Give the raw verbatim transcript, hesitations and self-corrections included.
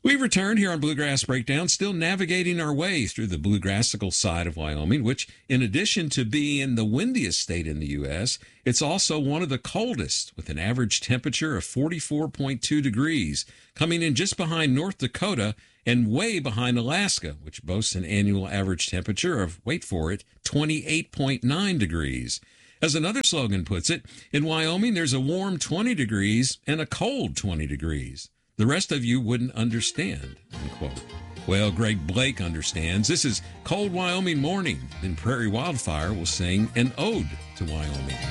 We return here on Bluegrass Breakdown, still navigating our way through the bluegrassical side of Wyoming, which, in addition to being the windiest state in the U S, it's also one of the coldest, with an average temperature of forty-four point two degrees, coming in just behind North Dakota and way behind Alaska, which boasts an annual average temperature of, wait for it, twenty-eight point nine degrees. As another slogan puts it, in Wyoming there's a warm twenty degrees and a cold twenty degrees. The rest of you wouldn't understand, unquote. Well, Greg Blake understands. This is Cold Wyoming Morning. Then Prairie Wildfire will sing an ode to Wyoming.